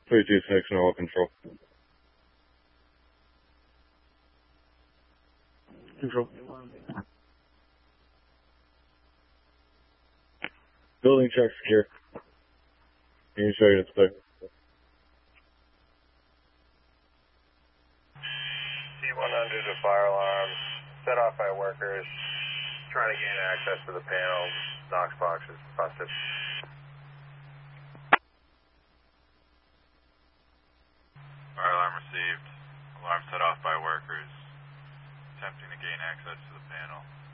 326, no control. Control. Building check secure. Can you show you it's clear? C-100 to fire alarm, set off by workers, trying to gain access to the panel, Knox boxes busted. Fire alarm received. Alarm set off by workers attempting to gain access to the panel.